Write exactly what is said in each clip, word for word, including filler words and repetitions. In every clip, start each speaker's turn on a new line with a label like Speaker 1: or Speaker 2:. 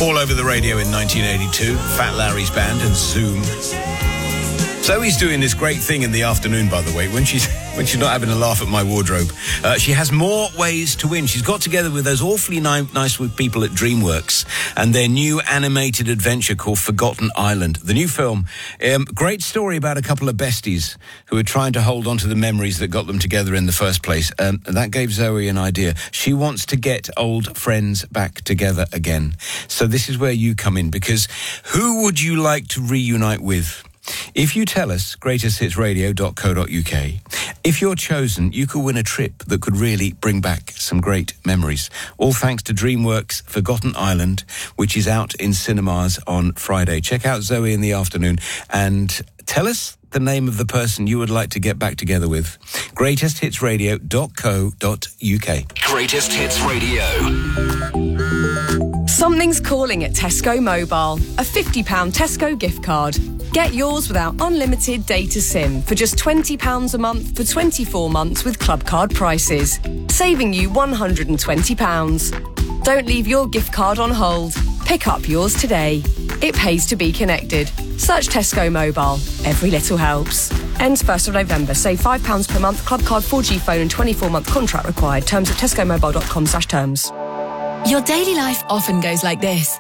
Speaker 1: All over the radio in nineteen eighty-two, Fat Larry's band and Zoom. Zoe's doing this great thing in the afternoon, by the way, when she's when she's not having a laugh at my wardrobe. Uh, she has more ways to win. She's got together with those awfully ni- nice people at DreamWorks and their new animated adventure called Forgotten Island. The new film, um, great story about a couple of besties who are trying to hold on to the memories that got them together in the first place. Um, that gave Zoe an idea. She wants to get old friends back together again. So this is where you come in, because who would you like to reunite with? If you tell us, greatest hits radio dot co dot uk, if you're chosen, you could win a trip that could really bring back some great memories. All thanks to DreamWorks' Forgotten Island, which is out in cinemas on Friday. Check out Zoe in the afternoon and tell us the name of the person you would like to get back together with. greatest hits radio dot co dot uk.
Speaker 2: Greatest Hits Radio.
Speaker 3: Something's calling at Tesco Mobile. A fifty pounds Tesco gift card. Get yours without unlimited data SIM for just twenty pounds a month for twenty-four months with club card prices, saving you one hundred twenty pounds. Don't leave your gift card on hold. Pick up yours today. It pays to be connected. Search Tesco Mobile. Every little helps. Ends first of November. Save five pounds per month. Club card four G phone and twenty-four month contract required. Terms at tesco mobile dot com slash terms.
Speaker 4: Your daily life often goes like this.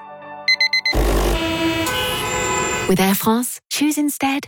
Speaker 4: With Air France, choose instead.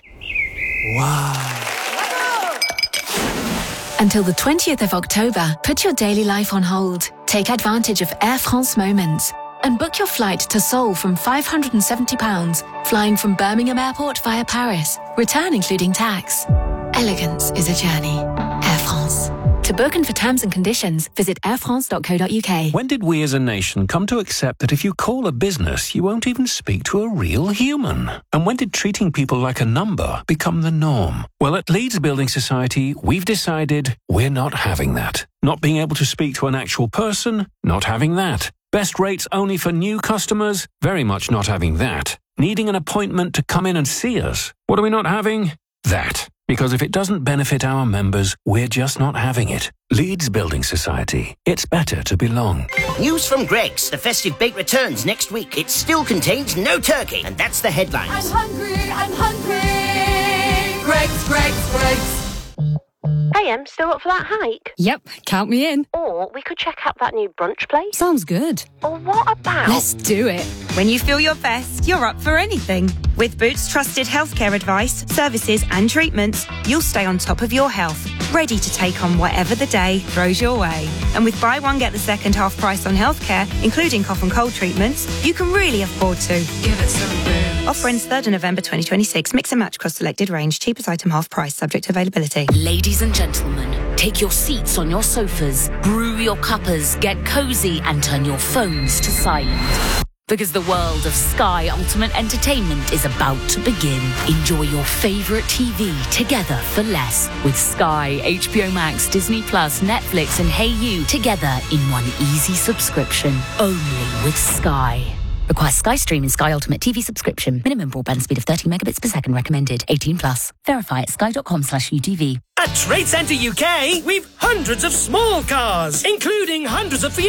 Speaker 5: Wow.
Speaker 4: Until the twentieth of October, put your daily life on hold. Take advantage of Air France Moments and book your flight to Seoul from five hundred seventy pounds, flying from Birmingham Airport via Paris. Return including tax. Elegance is a journey. Air France. To book and for terms and conditions, visit air france dot co dot uk.
Speaker 5: When did we as a nation come to accept that if you call a business, you won't even speak to a real human? And when did treating people like a number become the norm? Well, at Leeds Building Society, we've decided we're not having that. Not being able to speak to an actual person, not having that. Best rates only for new customers, very much not having that. Needing an appointment to come in and see us, what are we not having? That. Because if it doesn't benefit our members, we're just not having it. Leeds Building Society. It's better to belong.
Speaker 6: News from Greggs. The festive bake returns next week. It still contains no turkey, and that's the headlines.
Speaker 7: I'm hungry, I'm hungry. Greggs, Greggs, Greggs.
Speaker 8: Hey, Em, still up for that hike?
Speaker 4: Yep, count me in.
Speaker 8: Or we could check out that new brunch place.
Speaker 4: Sounds good.
Speaker 8: Or what about...
Speaker 4: Let's do it.
Speaker 9: When you feel your best, you're up for anything. With Boots trusted healthcare advice, services and treatments, you'll stay on top of your health, ready to take on whatever the day throws your way. And with buy one, get the second half price on healthcare, including cough and cold treatments, you can really afford to.
Speaker 7: Give it some Boots.
Speaker 9: Offer ends third of November twenty twenty-six. Mix and match across selected range. Cheapest item half price, subject to availability.
Speaker 10: Ladies and gentlemen, take your seats on your sofas, brew your cuppers, get cosy and turn your phones to silent. Because the world of Sky Ultimate Entertainment is about to begin. Enjoy your favourite T V together for less. With Sky, H B O Max, Disney Plus, Netflix and Hey You together in one easy subscription. Only with Sky. Requires Sky Stream and Sky Ultimate T V subscription. Minimum broadband speed of thirty megabits per second recommended. eighteen plus. Verify at sky dot com slash U T V.
Speaker 11: At Trade Centre U K, we've hundreds of small cars, including hundreds of